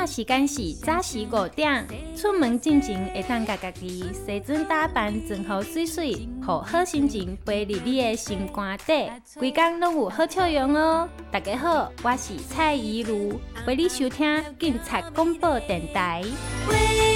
时间是早时5点，出门进前会当家己洗妆打扮，装好水水，互好心情陪入你的心肝底，规工拢有好笑容哦。大家好，我是蔡依如，陪你收听警察广播电台。